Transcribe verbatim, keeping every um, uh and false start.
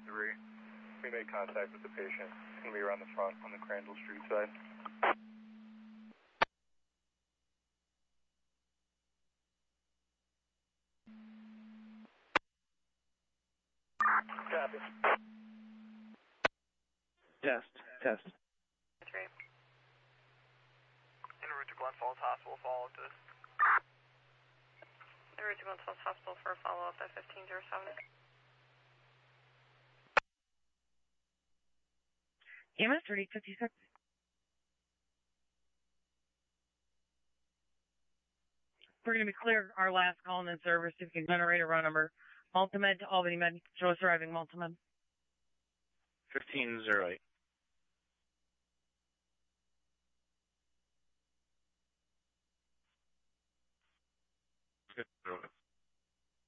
three. We made contact with the patient. It's going to be around the front on the Crandall Street side. Copy. Test, test. Three. En route to Glen Falls Hospital, follow up to this. En route to Glen Falls Hospital for a follow-up at fifteen oh seven. E M S thirty fifty-six. We're going to be clear our last call in the service if you can generate a run number. Multimed to Albany Med. Show us arriving Multimed. fifteen oh eight. Good.